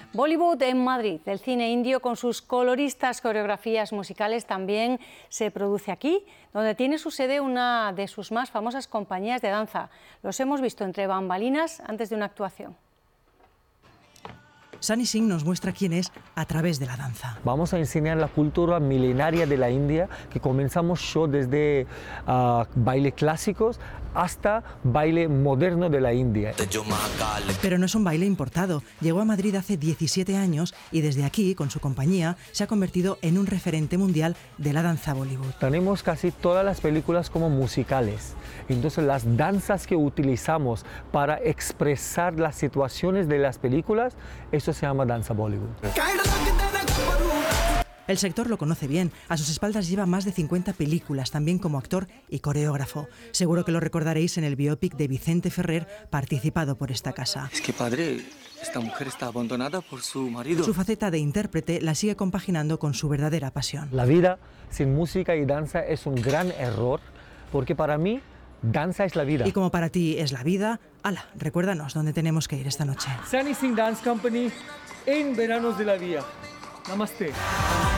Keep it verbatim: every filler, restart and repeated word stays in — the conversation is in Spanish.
Bollywood en Madrid. El cine indio con sus coloristas coreografías musicales también se produce aquí, donde tiene su sede una de sus más famosas compañías de danza. Los hemos visto entre bambalinas antes de una actuación. Sunny Singh nos muestra quién es a través de la danza. Vamos a enseñar la cultura milenaria de la India, que comenzamos show desde uh, baile clásicos hasta baile moderno de la India. Pero no es un baile importado. Llegó a Madrid hace diecisiete años y desde aquí, con su compañía, se ha convertido en un referente mundial de la danza Bollywood. Tenemos casi todas las películas como musicales. Entonces las danzas que utilizamos para expresar las situaciones de las películas, eso se llama danza Bollywood. El sector lo conoce bien. A sus espaldas lleva más de cincuenta películas, también como actor y coreógrafo. Seguro que lo recordaréis en el biopic de Vicente Ferrer, participado por esta casa. Es que, padre, esta mujer está abandonada por su marido. Su faceta de intérprete la sigue compaginando con su verdadera pasión. La vida sin música y danza es un gran error, porque para mí danza es la vida. Y como para ti es la vida, ala, recuérdanos dónde tenemos que ir esta noche. Sunny Singh Dance Company en Veranos de la Vida. Namaste.